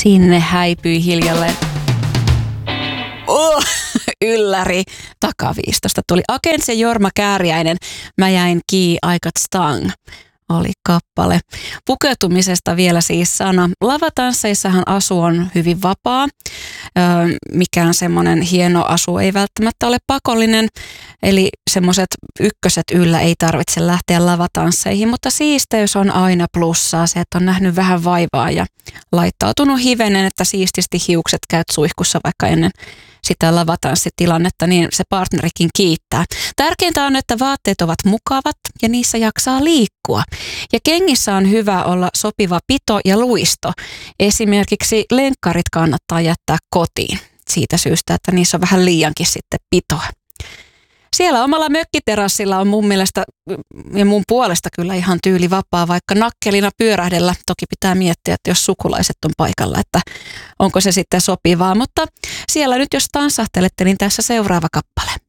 Sinne häipyi hiljalleen. Ylläri takaviistosta tuli Akens ja Jorma Kääriäinen. Mä jäin kii aikat stang. Oli kappale. Pukeutumisesta vielä siis sana. Lavatansseissahan asu on hyvin vapaa. Mikään semmoinen hieno asu ei välttämättä ole pakollinen. Eli semmoiset ykköset yllä ei tarvitse lähteä lavatansseihin, mutta siisteys on aina plussaa. Se, että on nähnyt vähän vaivaa ja laittautunut hivenen, että siististi hiukset käyt suihkussa vaikka ennen sitä lavatanssitilannetta, niin se partnerikin kiittää. Tärkeintä on, että vaatteet ovat mukavat ja niissä jaksaa liikkua. Ja kengissä on hyvä olla sopiva pito ja luisto. Esimerkiksi lenkkarit kannattaa jättää kotiin siitä syystä, että niissä on vähän liiankin sitten pitoa. Siellä omalla mökkiterassilla on mun mielestä ja mun puolesta kyllä ihan tyyli vapaa, vaikka nakkelina pyörähdellä. Toki pitää miettiä, että jos sukulaiset on paikalla, että onko se sitten sopivaa. Mutta siellä nyt jos tanssahtelette, niin tässä seuraava kappale.